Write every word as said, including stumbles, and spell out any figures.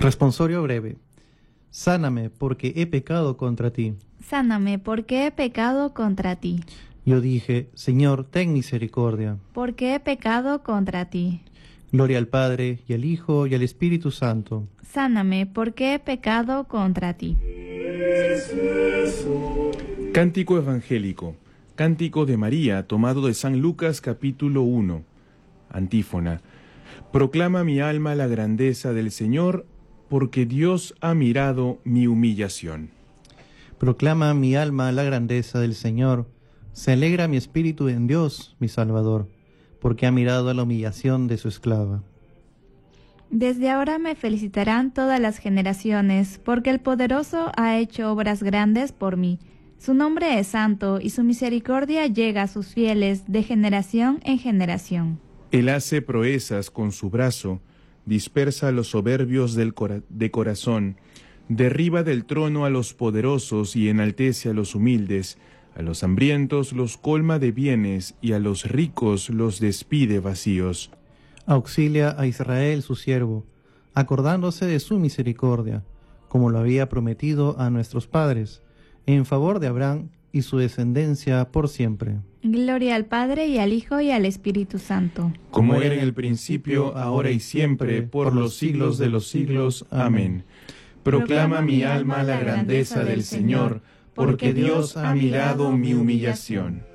Responsorio breve. Sáname, porque he pecado contra ti. Sáname, porque he pecado contra ti. Yo dije, Señor, ten misericordia. Porque he pecado contra ti. Gloria al Padre, y al Hijo, y al Espíritu Santo. Sáname, porque he pecado contra ti. Cántico evangélico. Cántico de María, tomado de San Lucas capítulo uno. Antífona. Proclama mi alma la grandeza del Señor, porque Dios ha mirado mi humillación. Proclama mi alma la grandeza del Señor. Se alegra mi espíritu en Dios, mi Salvador, porque ha mirado la humillación de su esclava. Desde ahora me felicitarán todas las generaciones, porque el Poderoso ha hecho obras grandes por mí. Su nombre es santo, y su misericordia llega a sus fieles de generación en generación. Él hace proezas con su brazo, dispersa a los soberbios del cora- de corazón, derriba del trono a los poderosos y enaltece a los humildes, a los hambrientos los colma de bienes y a los ricos los despide vacíos. Auxilia a Israel su siervo, acordándose de su misericordia, como lo había prometido a nuestros padres, en favor de Abraham y su descendencia por siempre. Gloria al Padre, y al Hijo, y al Espíritu Santo. Como era en el principio, ahora y siempre, por los siglos de los siglos. Amén. Proclama mi alma la grandeza del Señor, porque Dios ha mirado mi humillación.